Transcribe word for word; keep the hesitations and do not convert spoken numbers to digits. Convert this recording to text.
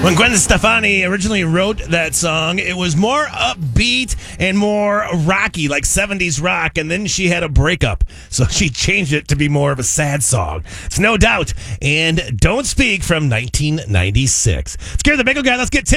When Gwen Stefani originally wrote that song, it was more upbeat and more rocky, like seventies rock, and then she had a breakup, so she changed it to be more of a sad song. It's No Doubt and Don't Speak from nineteen ninety-six. Scare the Bagel Guy, let's get Tim.